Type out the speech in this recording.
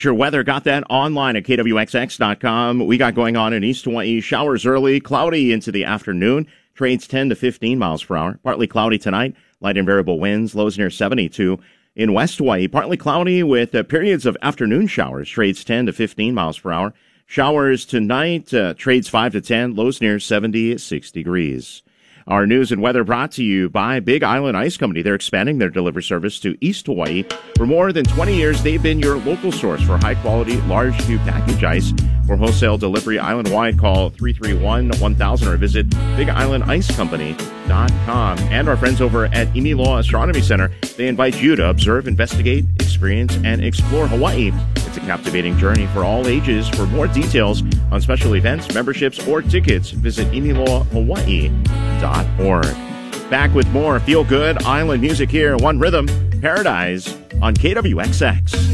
Your weather, got that online at kwxx.com. We got going on in East Hawaii. Showers early, cloudy into the afternoon. Trades 10 to 15 miles per hour. Partly cloudy tonight. Light and variable winds. Lows near 72. In West Hawaii, partly cloudy with periods of afternoon showers. Trades 10 to 15 miles per hour. Showers tonight. Trades 5 to 10. Lows near 76 degrees. Our news and weather brought to you by Big Island Ice Company. They're expanding their delivery service to East Hawaii. For more than 20 years, they've been your local source for high-quality, large-cube package ice. For wholesale delivery island-wide, call 331-1000 or visit BigIslandIceCompany.com. And our friends over at Imiloa Astronomy Center, they invite you to observe, investigate, experience, and explore Hawaii. It's a captivating journey for all ages. For more details on special events, memberships, or tickets, visit imiloahawaii.org. Back with more feel-good island music here, One Rhythm, Paradise on KWXX.